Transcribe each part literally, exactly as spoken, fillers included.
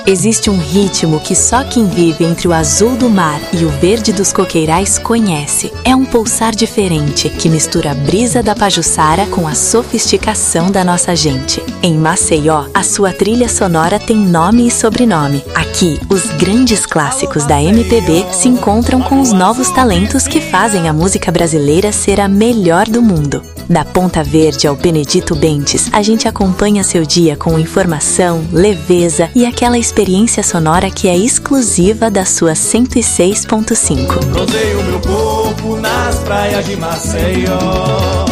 Existe um ritmo que só quem vive entre o azul do mar e o verde dos coqueirais conhece. É um pulsar diferente que mistura a brisa da Pajuçara com a sofisticação da nossa gente. Em Maceió, a sua trilha sonora tem nome e sobrenome. Aqui, os grandes clássicos da M P B se encontram com os novos talentos que fazem a música brasileira ser a melhor do mundo. Da Ponta Verde ao Benedito Bentes, a gente acompanha seu dia com informação, leveza e aquela experiência sonora que é exclusiva da sua cento e seis ponto cinco. Rodeio meu corpo nas praias de Maceió.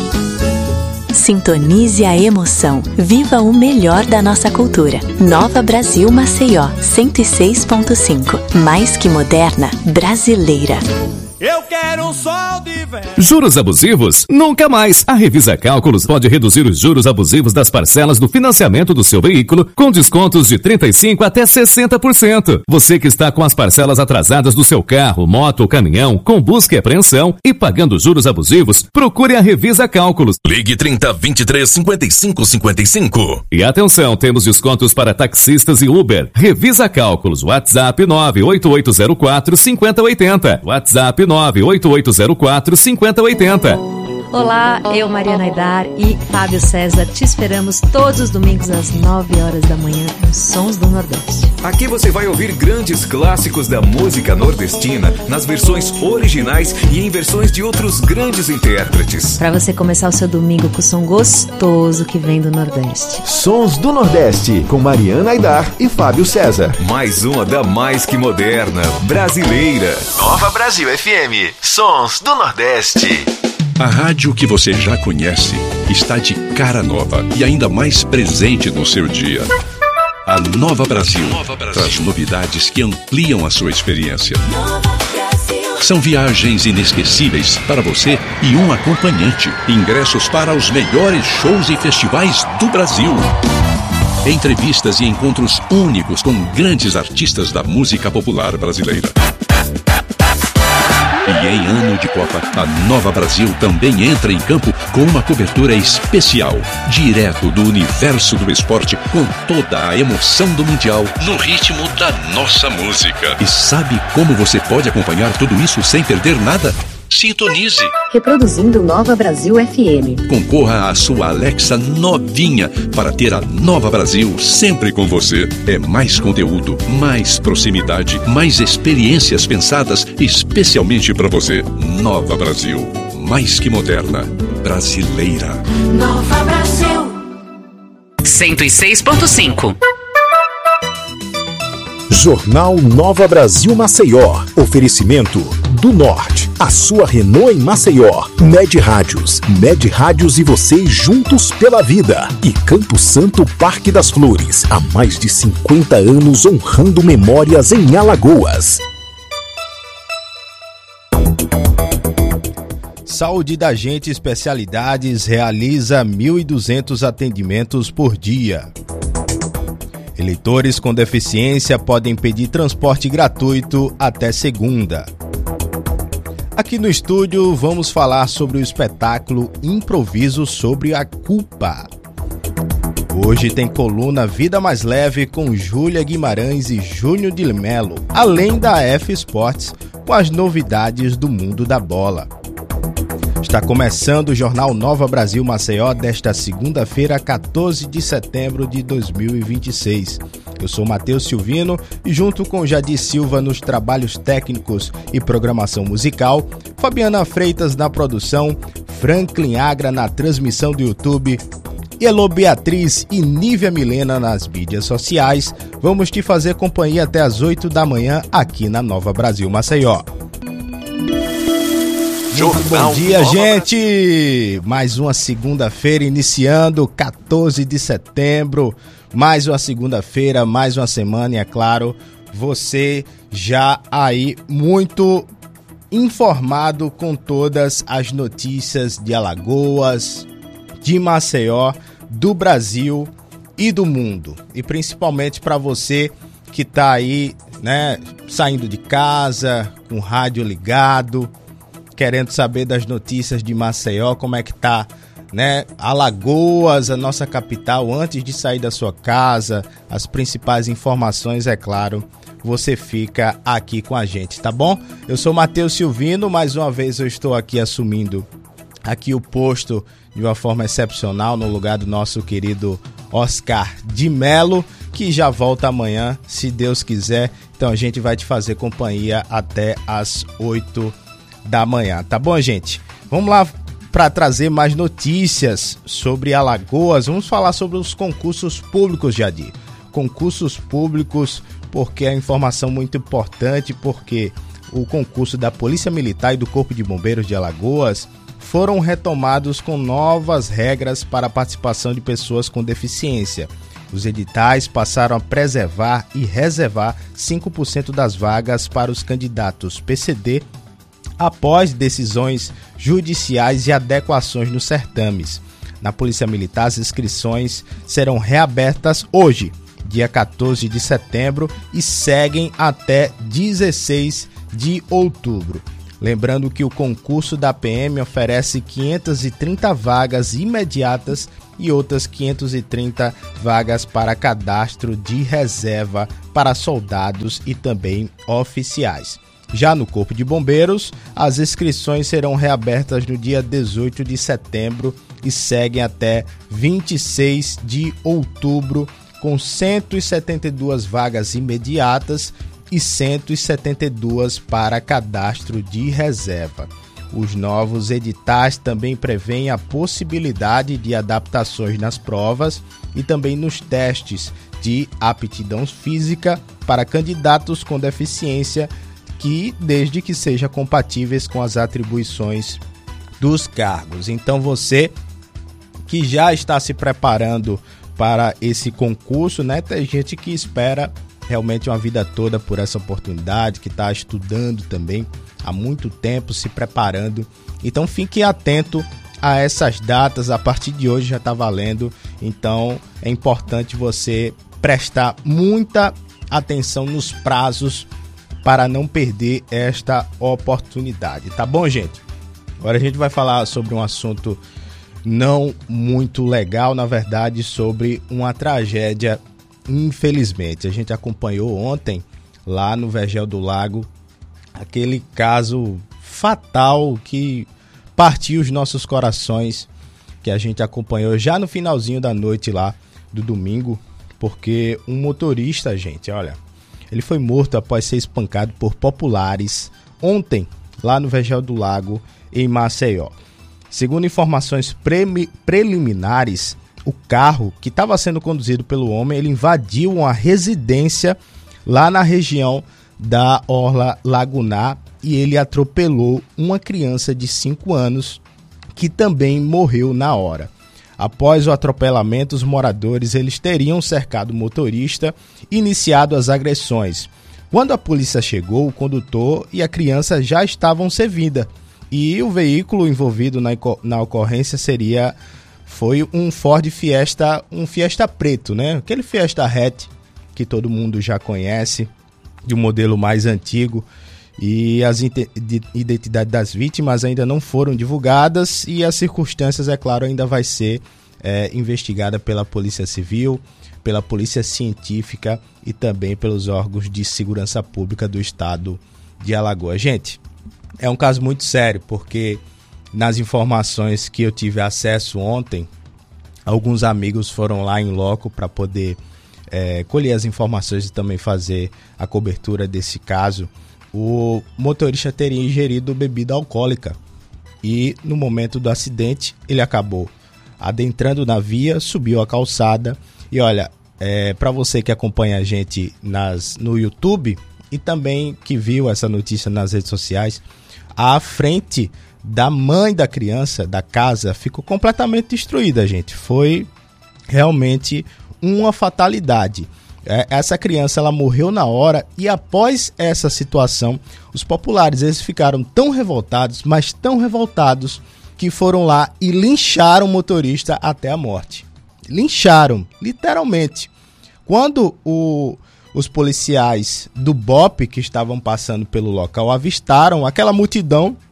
Sintonize a emoção. Viva o melhor da nossa cultura. Nova Brasil Maceió, cento e seis ponto cinco. Mais que moderna, brasileira. Eu quero um sol de verão. Juros abusivos? Nunca mais! A Revisa Cálculos pode reduzir os juros abusivos das parcelas do financiamento do seu veículo com descontos de trinta e cinco por cento até sessenta por cento. Você que está com as parcelas atrasadas do seu carro, moto ou caminhão, com busca e apreensão e pagando juros abusivos, procure a Revisa Cálculos. Ligue trinta, vinte e três, cinquenta e cinco, cinquenta e cinco. E atenção, temos descontos para taxistas e Uber. Revisa Cálculos, WhatsApp nove oito oito zero quatro, cinco zero oito zero. WhatsApp nove oito oito zero quatro, cinco zero oito zero. Olá, eu, Mariana Aidar e Fábio César, te esperamos todos os domingos às nove horas da manhã nos Sons do Nordeste. Aqui você vai ouvir grandes clássicos da música nordestina nas versões originais e em versões de outros grandes intérpretes. Para você começar o seu domingo com o som gostoso que vem do Nordeste. Sons do Nordeste, com Mariana Aidar e Fábio César. Mais uma da mais que moderna, brasileira. Nova Brasil F M, Sons do Nordeste. A rádio que você já conhece está de cara nova e ainda mais presente no seu dia. A Nova Brasil, Nova Brasil traz novidades que ampliam a sua experiência. São viagens inesquecíveis para você e um acompanhante. Ingressos para os melhores shows e festivais do Brasil. Entrevistas e encontros únicos com grandes artistas da música popular brasileira. E em ano de Copa, a Nova Brasil também entra em campo com uma cobertura especial, direto do universo do esporte, com toda a emoção do Mundial, no ritmo da nossa música. E sabe como você pode acompanhar tudo isso sem perder nada? Sintonize. Reproduzindo Nova Brasil F M. Concorra à sua Alexa novinha para ter a Nova Brasil sempre com você. É mais conteúdo, mais proximidade, mais experiências pensadas especialmente para você. Nova Brasil, mais que moderna, brasileira. Nova Brasil cento e seis ponto cinco. Jornal Nova Brasil Maceió. Oferecimento do Norte. A sua Renault em Maceió. Med Rádios. Med Rádios e você juntos pela vida. E Campo Santo Parque das Flores. Há mais de cinquenta anos honrando memórias em Alagoas. Saúde da Gente Especialidades realiza mil e duzentos atendimentos por dia. Eleitores com deficiência podem pedir transporte gratuito até segunda. Aqui no estúdio vamos falar sobre o espetáculo Improviso sobre a Culpa. Hoje tem coluna Vida Mais Leve com Júlia Guimarães e Júnior de Melo, além da F Sports com as novidades do mundo da bola. Está começando o Jornal Nova Brasil Maceió desta segunda-feira, quatorze de setembro de dois mil e vinte e seis. Eu sou Matheus Silvino e junto com Jadir Silva nos trabalhos técnicos e programação musical, Fabiana Freitas na produção, Franklin Agra na transmissão do YouTube, Elô Beatriz e Nívia Milena nas mídias sociais, vamos te fazer companhia até às oito da manhã aqui na Nova Brasil Maceió. Muito bom dia, gente! Mais uma segunda-feira iniciando, quatorze de setembro. Mais uma segunda-feira, mais uma semana e, é claro, você já aí muito informado com todas as notícias de Alagoas, de Maceió, do Brasil e do mundo. E principalmente para você que está aí, né, saindo de casa, com o rádio ligado, querendo saber das notícias de Maceió, como é que tá né? Alagoas, a nossa capital, antes de sair da sua casa, as principais informações, é claro, você fica aqui com a gente, tá bom? Eu sou Matheus Silvino, mais uma vez eu estou aqui assumindo aqui o posto de uma forma excepcional no lugar do nosso querido Oscar de Melo, que já volta amanhã, se Deus quiser. Então a gente vai te fazer companhia até as oito da manhã, tá bom, gente? Vamos lá para trazer mais notícias sobre Alagoas. Vamos falar sobre os concursos públicos, Jadir. Concursos públicos, porque é informação muito importante, porque o concurso da Polícia Militar e do Corpo de Bombeiros de Alagoas foram retomados com novas regras para a participação de pessoas com deficiência. Os editais passaram a preservar e reservar cinco por cento das vagas para os candidatos P C D após decisões judiciais e adequações nos certames. Na Polícia Militar, as inscrições serão reabertas hoje, dia quatorze de setembro, e seguem até dezesseis de outubro. Lembrando que o concurso da P M oferece quinhentas e trinta vagas imediatas e outras quinhentas e trinta vagas para cadastro de reserva para soldados e também oficiais. Já no Corpo de Bombeiros, as inscrições serão reabertas no dia dezoito de setembro e seguem até vinte e seis de outubro, com cento e setenta e duas vagas imediatas e cento e setenta e duas para cadastro de reserva. Os novos editais também prevêem a possibilidade de adaptações nas provas e também nos testes de aptidão física para candidatos com deficiência, que desde que sejam compatíveis com as atribuições dos cargos. Então você que já está se preparando para esse concurso, né? Tem gente que espera realmente uma vida toda por essa oportunidade, que está estudando também há muito tempo, se preparando. Então fique atento a essas datas, a partir de hoje já está valendo. Então é importante você prestar muita atenção nos prazos para não perder esta oportunidade, tá bom, gente? Agora a gente vai falar sobre um assunto não muito legal, na verdade, sobre uma tragédia, infelizmente. A gente acompanhou ontem, lá no Vergel do Lago, aquele caso fatal que partiu os nossos corações, que a gente acompanhou já no finalzinho da noite lá, do domingo, porque um motorista, gente, olha, ele foi morto após ser espancado por populares ontem, lá no Vergel do Lago, em Maceió. Segundo informações pre- preliminares, o carro que estava sendo conduzido pelo homem, ele invadiu uma residência lá na região da Orla Lagunar e ele atropelou uma criança de cinco anos que também morreu na hora. Após o atropelamento, os moradores eles teriam cercado o motorista e iniciado as agressões. Quando a polícia chegou, o condutor e a criança já estavam sem vida e o veículo envolvido na, na ocorrência seria foi um Ford Fiesta, um Fiesta preto, né? Aquele Fiesta hatch que todo mundo já conhece, de um modelo mais antigo. E as identidades das vítimas ainda não foram divulgadas e as circunstâncias, é claro, ainda vai ser é, investigada pela Polícia Civil, pela Polícia Científica e também pelos órgãos de segurança pública do estado de Alagoas. Gente, é um caso muito sério, porque nas informações que eu tive acesso ontem, alguns amigos foram lá em loco para poder é, colher as informações e também fazer a cobertura desse caso. O motorista teria ingerido bebida alcoólica e no momento do acidente ele acabou adentrando na via, subiu a calçada e olha, é, para você que acompanha a gente nas, no YouTube e também que viu essa notícia nas redes sociais, a frente da mãe da criança, da casa, ficou completamente destruída, gente. Foi realmente uma fatalidade. Essa criança ela morreu na hora e após essa situação, os populares eles ficaram tão revoltados, mas tão revoltados, que foram lá e lincharam o motorista até a morte. Lincharam, literalmente. Quando o, os policiais do B O P que estavam passando pelo local avistaram aquela multidão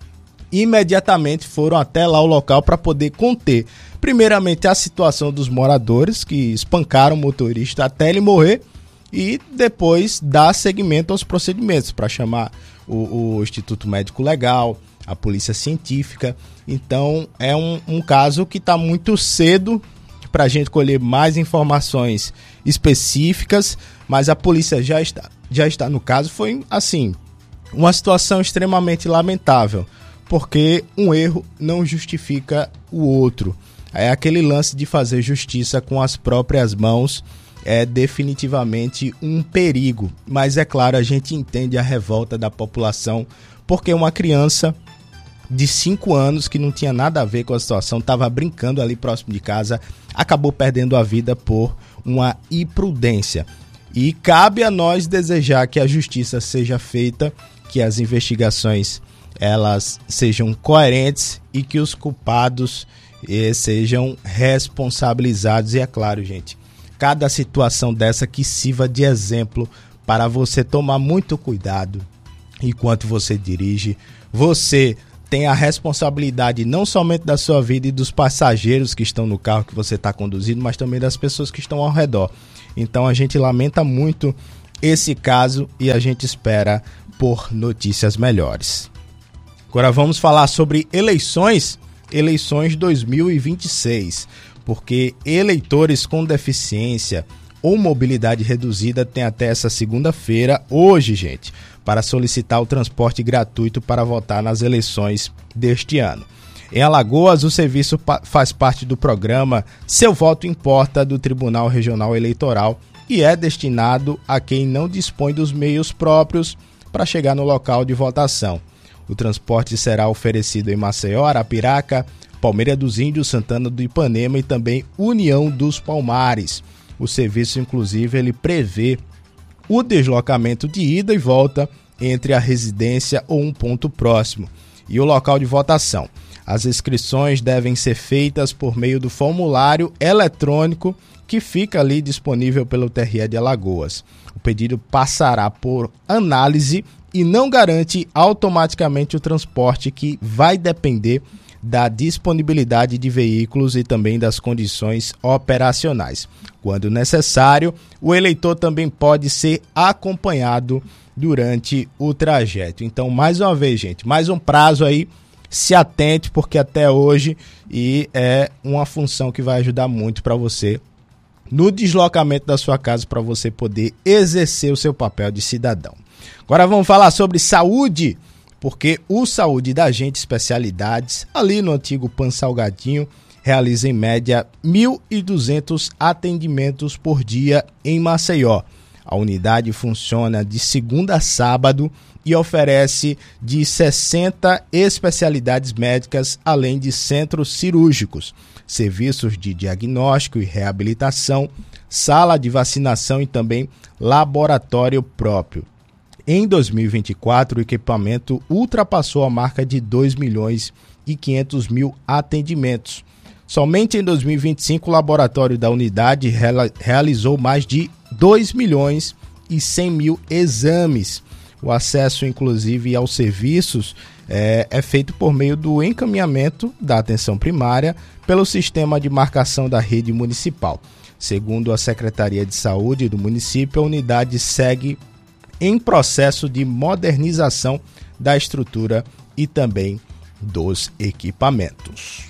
imediatamente foram até lá o local para poder conter, primeiramente, a situação dos moradores que espancaram o motorista até ele morrer e depois dar seguimento aos procedimentos para chamar o, o Instituto Médico Legal, a Polícia Científica. Então é um, um caso que está muito cedo para a gente colher mais informações específicas, mas a polícia já está, já está no caso. Foi assim, uma situação extremamente lamentável, porque um erro não justifica o outro. É aquele lance de fazer justiça com as próprias mãos, é definitivamente um perigo. Mas é claro, a gente entende a revolta da população, porque uma criança de cinco anos, que não tinha nada a ver com a situação, estava brincando ali próximo de casa, acabou perdendo a vida por uma imprudência. E cabe a nós desejar que a justiça seja feita, que as investigações elas sejam coerentes e que os culpados eh, sejam responsabilizados. E é claro, gente, cada situação dessa que sirva de exemplo para você tomar muito cuidado enquanto você dirige. Você tem a responsabilidade não somente da sua vida e dos passageiros que estão no carro que você está conduzindo, mas também das pessoas que estão ao redor. Então a gente lamenta muito esse caso e a gente espera por notícias melhores. Agora vamos falar sobre eleições, eleições dois mil e vinte e seis, porque eleitores com deficiência ou mobilidade reduzida têm até essa segunda-feira, hoje, gente, para solicitar o transporte gratuito para votar nas eleições deste ano. Em Alagoas, o serviço pa- faz parte do programa Seu Voto Importa do Tribunal Regional Eleitoral e é destinado a quem não dispõe dos meios próprios para chegar no local de votação. O transporte será oferecido em Maceió, Arapiraca, Palmeira dos Índios, Santana do Ipanema e também União dos Palmares. O serviço, inclusive, ele prevê o deslocamento de ida e volta entre a residência ou um ponto próximo e o local de votação. As inscrições devem ser feitas por meio do formulário eletrônico que fica ali disponível pelo T R E de Alagoas. O pedido passará por análise e não garante automaticamente o transporte, que vai depender da disponibilidade de veículos e também das condições operacionais. Quando necessário, o eleitor também pode ser acompanhado durante o trajeto. Então, mais uma vez, gente, mais um prazo aí, se atente, porque até hoje e é uma função que vai ajudar muito para você no deslocamento da sua casa, para você poder exercer o seu papel de cidadão. Agora vamos falar sobre saúde, porque o Saúde da Gente Especialidades, ali no antigo Pan Salgadinho, realiza em média mil e duzentos atendimentos por dia em Maceió. A unidade funciona de segunda a sábado e oferece de sessenta especialidades médicas, além de centros cirúrgicos, serviços de diagnóstico e reabilitação, sala de vacinação e também laboratório próprio. Em dois mil e vinte e quatro, o equipamento ultrapassou a marca de dois milhões e quinhentos mil atendimentos. Somente em dois mil e vinte e cinco, o laboratório da unidade realizou mais de dois milhões e cem mil exames. O acesso, inclusive, aos serviços é, é feito por meio do encaminhamento da atenção primária pelo sistema de marcação da rede municipal. Segundo a Secretaria de Saúde do município, a unidade segue em processo de modernização da estrutura e também dos equipamentos.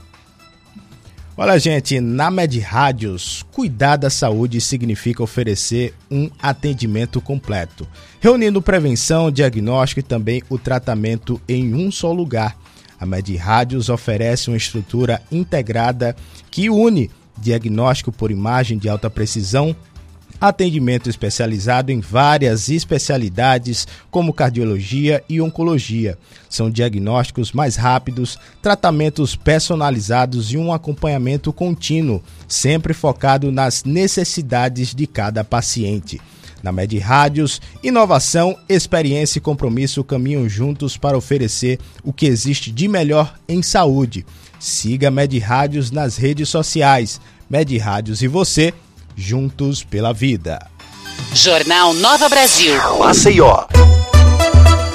Olha, gente, na Med Rádios, cuidar da saúde significa oferecer um atendimento completo, reunindo prevenção, diagnóstico e também o tratamento em um só lugar. A Med Rádios oferece uma estrutura integrada que une diagnóstico por imagem de alta precisão, atendimento especializado em várias especialidades como cardiologia e oncologia. São diagnósticos mais rápidos, tratamentos personalizados e um acompanhamento contínuo, sempre focado nas necessidades de cada paciente. Na Med Rádios, inovação, experiência e compromisso caminham juntos para oferecer o que existe de melhor em saúde. Siga a Med Rádios nas redes sociais. Med Rádios e você, juntos pela vida. Jornal Nova Brasil. Maceió.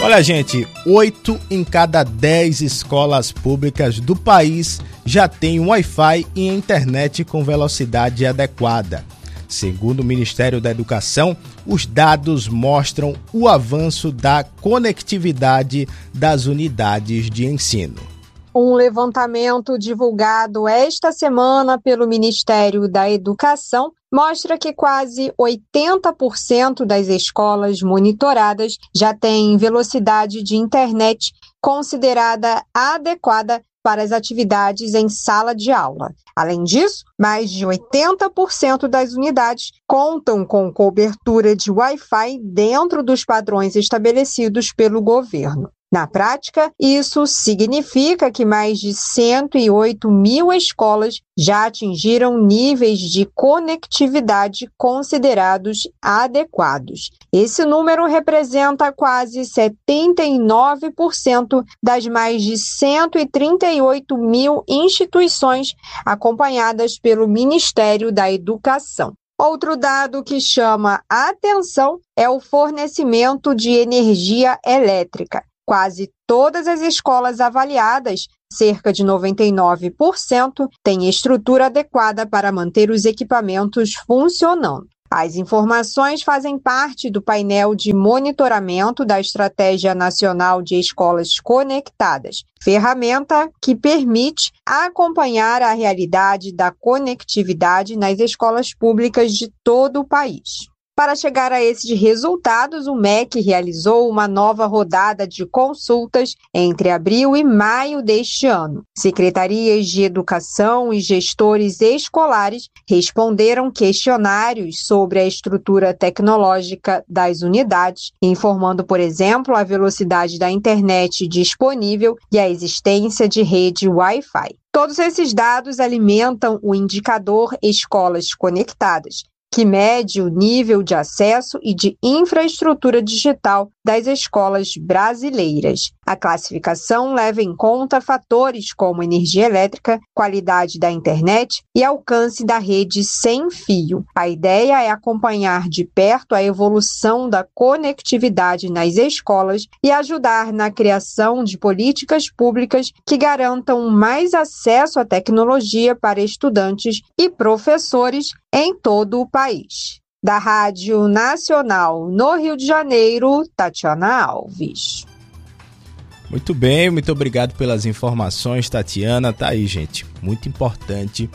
Olha, gente, oito em cada dez escolas públicas do país já tem Wi-Fi e internet com velocidade adequada. Segundo o Ministério da Educação, os dados mostram o avanço da conectividade das unidades de ensino. Um levantamento divulgado esta semana pelo Ministério da Educação mostra que quase oitenta por cento das escolas monitoradas já têm velocidade de internet considerada adequada para as atividades em sala de aula. Além disso, mais de oitenta por cento das unidades contam com cobertura de Wi-Fi dentro dos padrões estabelecidos pelo governo. Na prática, isso significa que mais de cento e oito mil escolas já atingiram níveis de conectividade considerados adequados. Esse número representa quase setenta e nove por cento das mais de cento e trinta e oito mil instituições acompanhadas pelo Ministério da Educação. Outro dado que chama a atenção é o fornecimento de energia elétrica. Quase todas as escolas avaliadas, cerca de noventa e nove por cento, têm estrutura adequada para manter os equipamentos funcionando. As informações fazem parte do painel de monitoramento da Estratégia Nacional de Escolas Conectadas, ferramenta que permite acompanhar a realidade da conectividade nas escolas públicas de todo o país. Para chegar a esses resultados, o M E C realizou uma nova rodada de consultas entre abril e maio deste ano. Secretarias de Educação e gestores escolares responderam questionários sobre a estrutura tecnológica das unidades, informando, por exemplo, a velocidade da internet disponível e a existência de rede Wi-Fi. Todos esses dados alimentam o indicador Escolas Conectadas, que mede o nível de acesso e de infraestrutura digital das escolas brasileiras. A classificação leva em conta fatores como energia elétrica, qualidade da internet e alcance da rede sem fio. A ideia é acompanhar de perto a evolução da conectividade nas escolas e ajudar na criação de políticas públicas que garantam mais acesso à tecnologia para estudantes e professores em todo o país. Da Rádio Nacional no Rio de Janeiro, Tatiana Alves. Muito bem, muito obrigado pelas informações, Tatiana. Tá aí, gente, muito importante,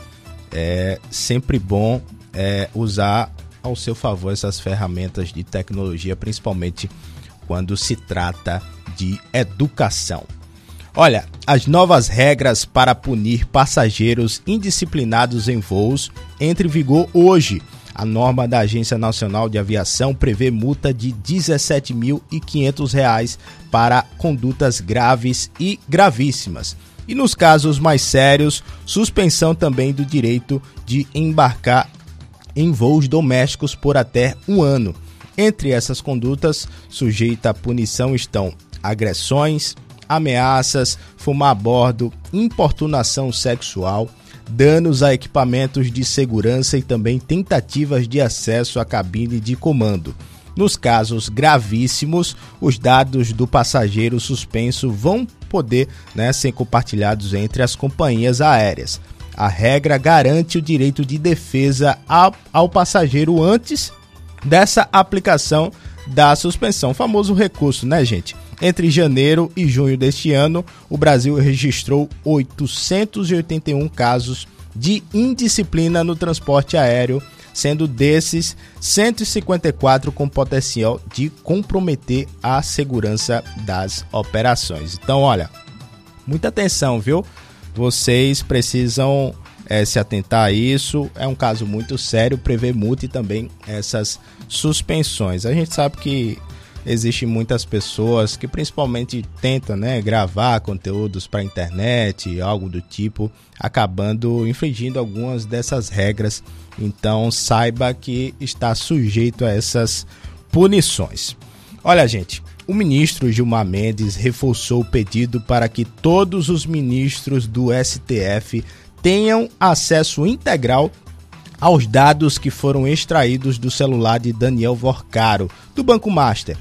é sempre bom é, usar ao seu favor essas ferramentas de tecnologia, principalmente quando se trata de educação. Olha, as novas regras para punir passageiros indisciplinados em voos entram em vigor hoje. A norma da Agência Nacional de Aviação prevê multa de dezessete mil e quinhentos reais para condutas graves e gravíssimas. E nos casos mais sérios, suspensão também do direito de embarcar em voos domésticos por até um ano. Entre essas condutas, sujeita à punição estão agressões, ameaças, fumar a bordo, importunação sexual, danos a equipamentos de segurança e também tentativas de acesso à cabine de comando. Nos casos gravíssimos, os dados do passageiro suspenso vão poder, né, ser compartilhados entre as companhias aéreas. A regra garante o direito de defesa ao, ao passageiro antes dessa aplicação da suspensão. O famoso recurso, né, gente? Entre janeiro e junho deste ano, o Brasil registrou oitocentos e oitenta e um casos de indisciplina no transporte aéreo, sendo desses cento e cinquenta e quatro com potencial de comprometer a segurança das operações. Então, olha, muita atenção, viu? Vocês precisam é, se atentar a isso. É um caso muito sério, prevê multa e também essas suspensões. A gente sabe que existem muitas pessoas que principalmente tentam, né, gravar conteúdos para a internet, algo do tipo, acabando infringindo algumas dessas regras. Então saiba que está sujeito a essas punições. Olha, gente, o ministro Gilmar Mendes reforçou o pedido para que todos os ministros do S T F tenham acesso integral aos dados que foram extraídos do celular de Daniel Vorcaro, do Banco Master.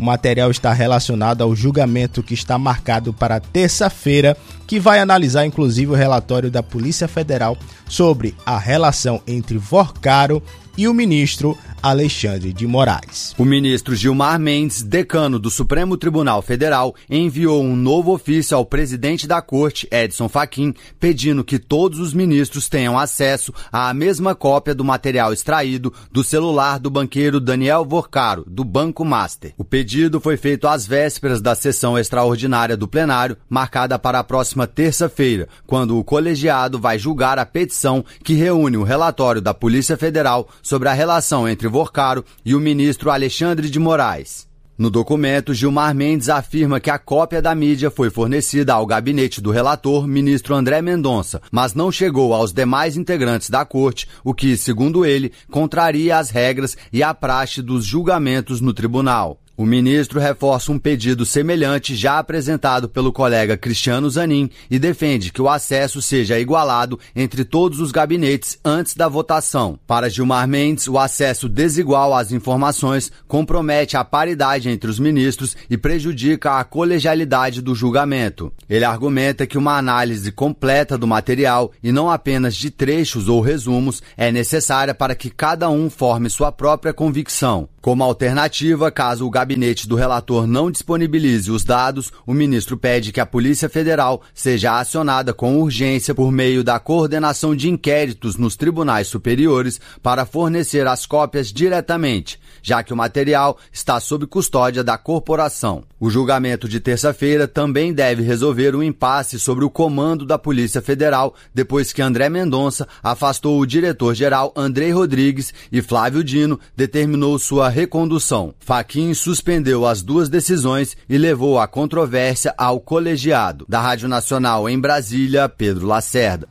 O material está relacionado ao julgamento que está marcado para terça-feira, que vai analisar inclusive o relatório da Polícia Federal sobre a relação entre Vorcaro e o ministro Alexandre de Moraes. O ministro Gilmar Mendes, decano do Supremo Tribunal Federal, enviou um novo ofício ao presidente da Corte, Edson Fachin, pedindo que todos os ministros tenham acesso à mesma cópia do material extraído do celular do banqueiro Daniel Vorcaro, do Banco Master. O pedido foi feito às vésperas da sessão extraordinária do plenário, marcada para a próxima terça-feira, quando o colegiado vai julgar a petição que reúne o relatório da Polícia Federal sobre a relação entre Vorcaro e o ministro Alexandre de Moraes. No documento, Gilmar Mendes afirma que a cópia da mídia foi fornecida ao gabinete do relator, ministro André Mendonça, mas não chegou aos demais integrantes da corte, o que, segundo ele, contraria as regras e a praxe dos julgamentos no tribunal. O ministro reforça um pedido semelhante já apresentado pelo colega Cristiano Zanin e defende que o acesso seja igualado entre todos os gabinetes antes da votação. Para Gilmar Mendes, o acesso desigual às informações compromete a paridade entre os ministros e prejudica a colegialidade do julgamento. Ele argumenta que uma análise completa do material e não apenas de trechos ou resumos é necessária para que cada um forme sua própria convicção. Como alternativa, caso o gabinete do relator não disponibilize os dados, o ministro pede que a Polícia Federal seja acionada com urgência por meio da coordenação de inquéritos nos tribunais superiores para fornecer as cópias diretamente, já que o material está sob custódia da corporação. O julgamento de terça-feira também deve resolver o impasse sobre o comando da Polícia Federal, depois que André Mendonça afastou o diretor-geral Andrei Rodrigues e Flávio Dino determinou sua recondução. Fachin suspendeu as duas decisões e levou a controvérsia ao colegiado. Da Rádio Nacional em Brasília, Pedro Lacerda.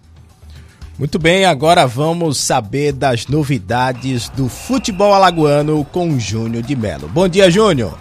Muito bem, agora vamos saber das novidades do futebol alagoano com Júnior de Melo. Bom dia, Júnior.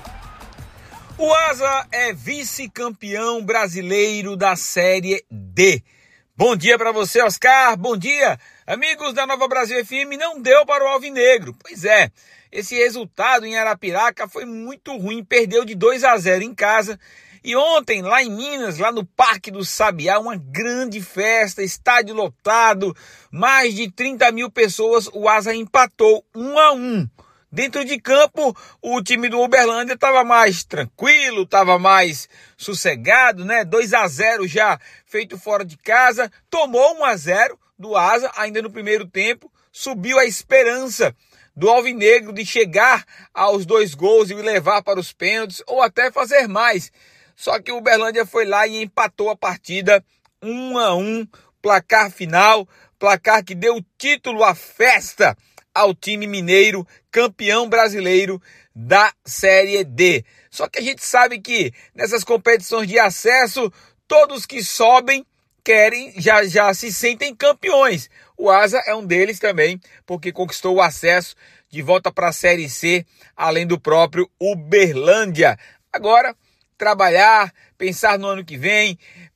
O Asa é vice-campeão brasileiro da Série D. Bom dia para você, Oscar. Bom dia, amigos da Nova Brasil F M. Não deu para o Alvinegro. Pois é, esse resultado em Arapiraca foi muito ruim. Perdeu de dois a zero em casa. E ontem, lá em Minas, lá no Parque do Sabiá, uma grande festa, estádio lotado, mais de trinta mil pessoas, o Asa empatou um a um. Dentro de campo, o time do Uberlândia estava mais tranquilo, estava mais sossegado, né? dois a zero já feito fora de casa, tomou um a zero do Asa ainda no primeiro tempo, subiu a esperança do Alvinegro de chegar aos dois gols e levar para os pênaltis ou até fazer mais. Só que o Uberlândia foi lá e empatou a partida um a um, placar final, placar que deu o título à festa ao time mineiro, campeão brasileiro da Série D. Só que a gente sabe que nessas competições de acesso, todos que sobem querem, já, já se sentem campeões. O Asa é um deles também, porque conquistou o acesso de volta para a Série C, além do próprio Uberlândia. Agora, trabalhar, pensar no ano que vem,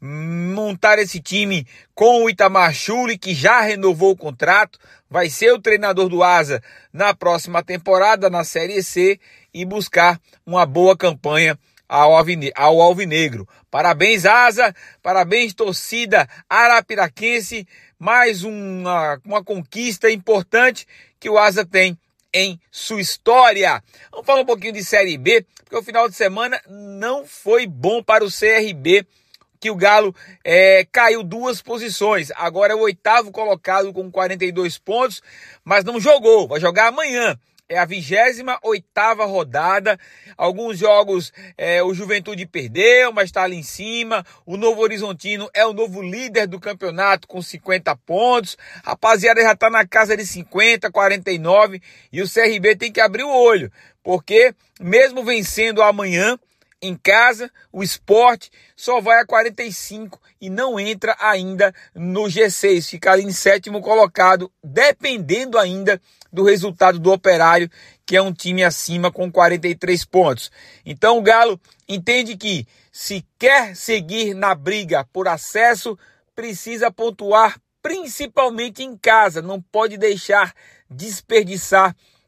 montar esse time com o Itamar Schulli, que já renovou o contrato, vai ser o treinador do Asa na próxima temporada, na Série C, e buscar uma boa campanha ao Alvinegro. Parabéns, Asa, parabéns, torcida arapiraquense, mais uma, uma conquista importante que o Asa tem em sua história. Vamos falar um pouquinho de Série B, porque o final de semana não foi bom para o C R B, que o Galo é, caiu duas posições. Agora é o oitavo colocado com quarenta e dois pontos, mas não jogou, vai jogar amanhã. É a vigésima oitava rodada. Alguns jogos é, o Juventude perdeu, mas está ali em cima. O Novo Horizontino é o novo líder do campeonato com cinquenta pontos. Rapaziada já está na casa de cinquenta, quarenta e nove. E o C R B tem que abrir o olho, porque mesmo vencendo amanhã em casa, o Sport só vai a quarenta e cinco e não entra ainda no G seis. Fica ali em sétimo colocado, dependendo ainda do resultado do Operário, que é um time acima com quarenta e três pontos. Então o Galo entende que, se quer seguir na briga por acesso, precisa pontuar principalmente em casa. Não pode deixar desperdiçar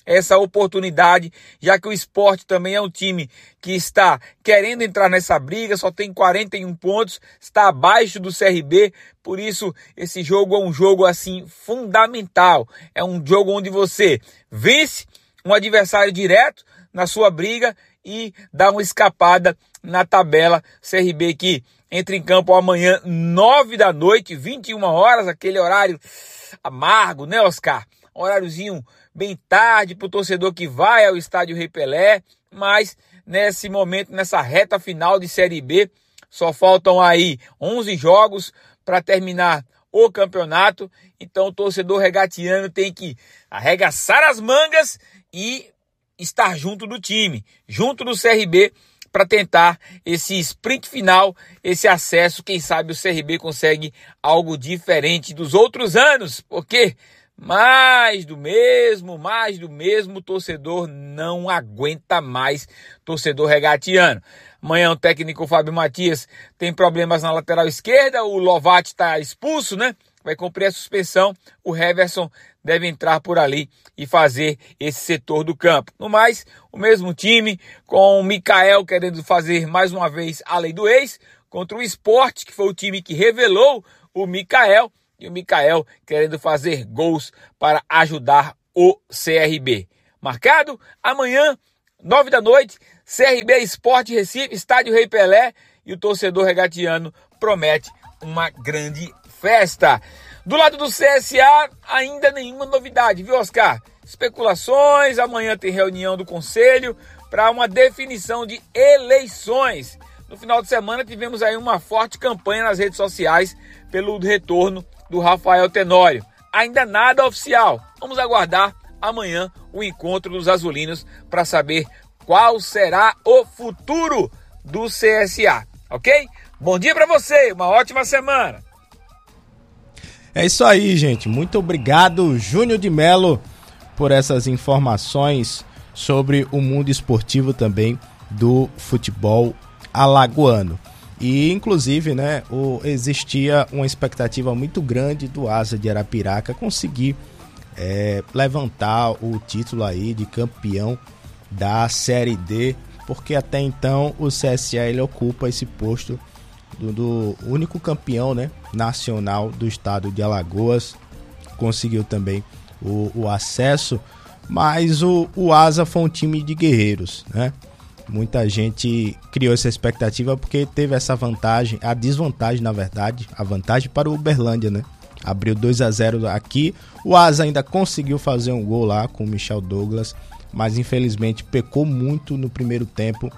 essa oportunidade, já que o Sport também é um time que está querendo entrar nessa briga, só tem quarenta e um pontos, está abaixo do C R B, por isso esse jogo é um jogo assim fundamental, é um jogo onde você vence um adversário direto na sua briga e dá uma escapada na tabela. C R B que entra em campo amanhã, nove da noite, vinte e uma horas, aquele horário amargo, né, Oscar? Horáriozinho bem tarde para o torcedor que vai ao estádio Rei Pelé, mas nesse momento, nessa reta final de Série B, só faltam aí onze jogos para terminar o campeonato, então o torcedor regatiano tem que arregaçar as mangas e estar junto do time, junto do C R B, para tentar esse sprint final, esse acesso. Quem sabe o C R B consegue algo diferente dos outros anos, porque mais do mesmo, mais do mesmo, o torcedor não aguenta mais, torcedor regatiano. Amanhã o técnico Fábio Matias tem problemas na lateral esquerda, o Lovati está expulso, né? Vai cumprir a suspensão, o Heverson deve entrar por ali e fazer esse setor do campo. No mais, o mesmo time, com o Mikael querendo fazer mais uma vez a lei do ex, contra o Sport, que foi o time que revelou o Mikael, e o Mikael querendo fazer gols para ajudar o C R B. Marcado amanhã, nove da noite, C R B Sport Recife, estádio Rei Pelé, e o torcedor regatiano promete uma grande festa. Do lado do C S A, ainda nenhuma novidade, viu, Oscar? Especulações, amanhã tem reunião do conselho para uma definição de eleições. No final de semana tivemos aí uma forte campanha nas redes sociais pelo retorno do Rafael Tenório. Ainda nada oficial. Vamos aguardar amanhã o encontro dos azulinos para saber qual será o futuro do C S A, ok? Bom dia para você, uma ótima semana. É isso aí, gente. Muito obrigado, Júnior de Melo, por essas informações sobre o mundo esportivo também do futebol alagoano. E, inclusive, né, o, existia uma expectativa muito grande do Asa de Arapiraca conseguir é, levantar o título aí de campeão da Série D, porque até então o C S A ele ocupa esse posto do, do único campeão, né, nacional do estado de Alagoas. Conseguiu também o, o acesso, mas o, o Asa foi um time de guerreiros, né? Muita gente criou essa expectativa porque teve essa vantagem, a desvantagem na verdade, a vantagem para o Uberlândia, né? Abriu dois a zero aqui, o Asa ainda conseguiu fazer um gol lá com o Michel Douglas, mas infelizmente pecou muito no primeiro tempo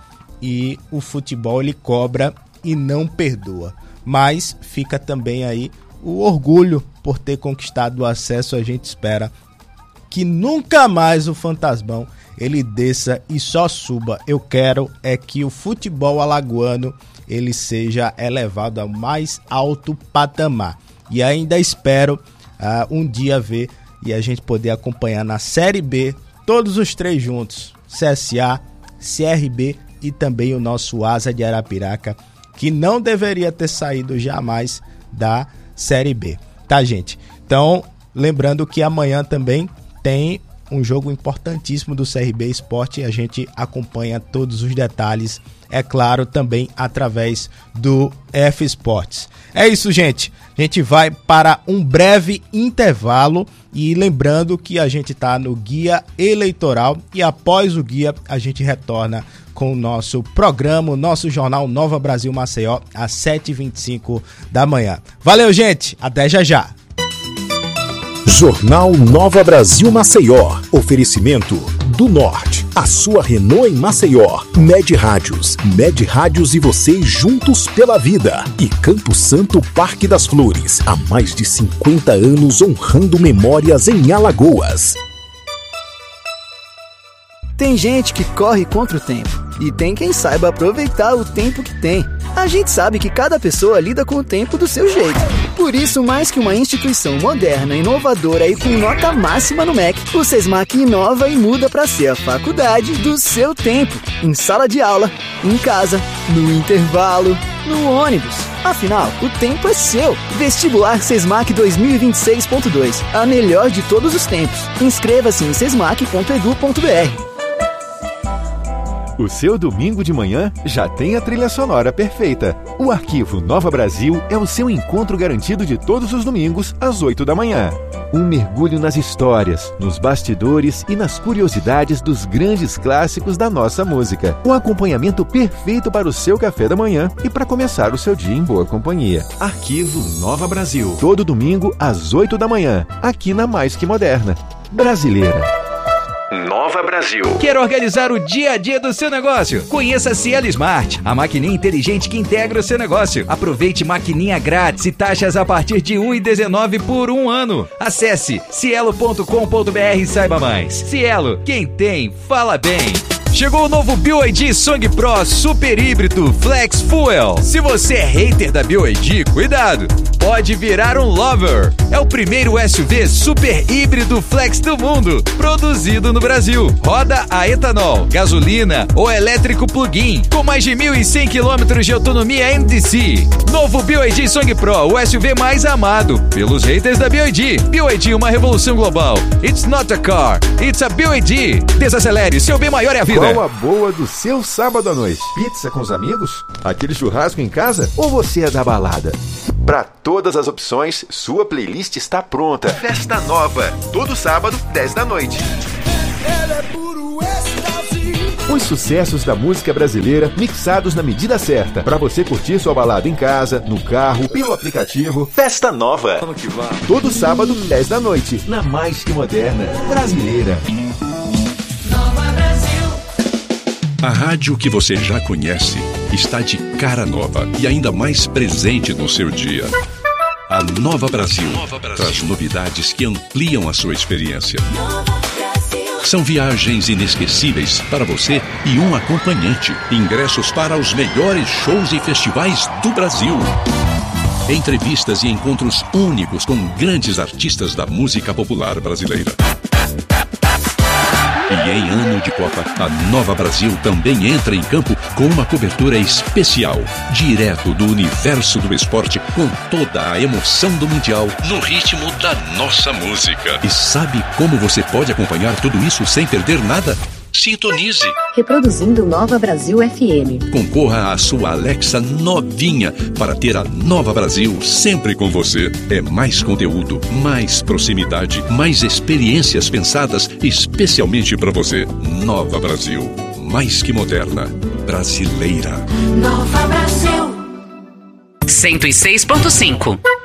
e o futebol ele cobra e não perdoa. Mas fica também aí o orgulho por ter conquistado o acesso. A gente espera que nunca mais o Fantasmão ele desça e só suba. Eu quero é que o futebol alagoano ele seja elevado ao mais alto patamar. E ainda espero uh, um dia ver e a gente poder acompanhar na Série B todos os três juntos, C S A, C R B e também o nosso Asa de Arapiraca, que não deveria ter saído jamais da Série B, tá, gente? Então, lembrando que amanhã também tem um jogo importantíssimo do C R B Sport e a gente acompanha todos os detalhes, é claro, também através do F Sports. É isso, gente. A gente vai para um breve intervalo e lembrando que a gente está no Guia Eleitoral e após o Guia a gente retorna com o nosso programa, o nosso jornal Nova Brasil Maceió, às sete e vinte e cinco da manhã. Valeu, gente. Até já já. Jornal Nova Brasil Maceió. Oferecimento do Norte. A sua Renault em Maceió. Med Rádios. Med Rádios e você juntos pela vida. E Campo Santo Parque das Flores. Há mais de cinquenta anos honrando memórias em Alagoas. Tem gente que corre contra o tempo. E tem quem saiba aproveitar o tempo que tem. A gente sabe que cada pessoa lida com o tempo do seu jeito. Por Por isso, mais que uma instituição moderna, inovadora e com nota máxima no M E C, o SESMAC inova e muda para ser a faculdade do seu tempo. Em sala de aula, em casa, no intervalo, no ônibus. Afinal, o tempo é seu. Vestibular SESMAC dois mil e vinte e seis ponto dois. A melhor de todos os tempos. Inscreva-se em sesmac ponto edu ponto br. O seu domingo de manhã já tem a trilha sonora perfeita. O Arquivo Nova Brasil é o seu encontro garantido de todos os domingos, às oito da manhã. Um mergulho nas histórias, nos bastidores e nas curiosidades dos grandes clássicos da nossa música. Um acompanhamento perfeito para o seu café da manhã e para começar o seu dia em boa companhia. Arquivo Nova Brasil. Todo domingo, às oito da manhã, aqui na Mais Que Moderna. Brasileira. Nova Brasil. Quer organizar o dia a dia do seu negócio? Conheça a Cielo Smart, a maquininha inteligente que integra o seu negócio. Aproveite maquininha grátis e taxas a partir de um real e dezenove centavos por um ano. Acesse cielo ponto com ponto br e saiba mais. Cielo, quem tem, fala bem. Chegou o novo B Y D Song Pro Super Híbrido Flex Fuel. Se você é hater da B Y D, cuidado, pode virar um lover. É o primeiro S U V super híbrido flex do mundo, produzido no Brasil. Roda a etanol, gasolina ou elétrico plug-in, com mais de mil e cem quilômetros de autonomia M D C. Novo B Y D Song Pro, o S U V mais amado pelos haters da B Y D. B Y D, uma revolução global. It's not a car, it's a B Y D. Desacelere, seu bem maior é a vida. Qual a boa do seu sábado à noite? Pizza com os amigos? Aquele churrasco em casa? Ou você é da balada? Para todas as opções, sua playlist está pronta. Festa Nova, todo sábado, dez da noite. Os sucessos da música brasileira mixados na medida certa, para você curtir sua balada em casa, no carro, pelo aplicativo. Festa Nova. Todo sábado, dez da noite, na Mais Que Moderna Brasileira. A rádio que você já conhece está de cara nova e ainda mais presente no seu dia. A Nova Brasil, Nova Brasil traz novidades que ampliam a sua experiência. São viagens inesquecíveis para você e um acompanhante. Ingressos para os melhores shows e festivais do Brasil. Entrevistas e encontros únicos com grandes artistas da música popular brasileira. E em ano de Copa, a Nova Brasil também entra em campo com uma cobertura especial, direto do universo do esporte, com toda a emoção do Mundial, no ritmo da nossa música. E sabe como você pode acompanhar tudo isso sem perder nada? Sintonize. Reproduzindo Nova Brasil F M. Concorra à sua Alexa novinha para ter a Nova Brasil sempre com você. É mais conteúdo, mais proximidade, mais experiências pensadas especialmente para você. Nova Brasil, mais que moderna, brasileira. Nova Brasil. cento e seis ponto cinco.